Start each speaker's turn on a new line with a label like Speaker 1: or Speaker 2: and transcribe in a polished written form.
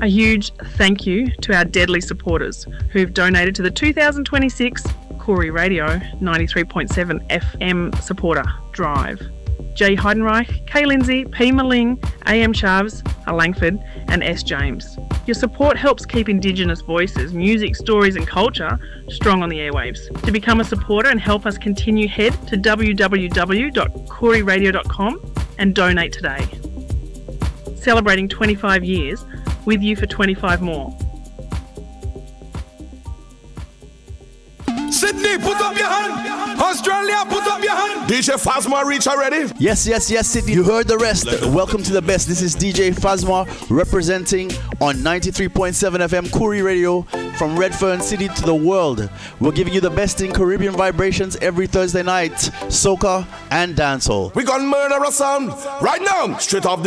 Speaker 1: A huge thank you to our deadly supporters who've donated to the 2026 Corey Radio 93.7 FM supporter drive. Jay Heidenreich, Kay Lindsay, P. Maling, A.M. Sharves, A. Langford and S. James. Your support helps keep Indigenous voices, music, stories and culture strong on the airwaves. To become a supporter and help us continue, head to www.coreyradio.com and donate today. Celebrating 25 years, with you for 25 more.
Speaker 2: Sydney, put up your hand. Australia, put up your hand. DJ Fazma reach already?
Speaker 3: Yes, Sydney. You heard the rest. Welcome to the best. This is DJ Fazma representing on 93.7 FM Koori Radio from Redfern City to the world. We're giving you the best in Caribbean vibrations every Thursday night, soca and dancehall.
Speaker 2: We gonna murder a sound right now, straight off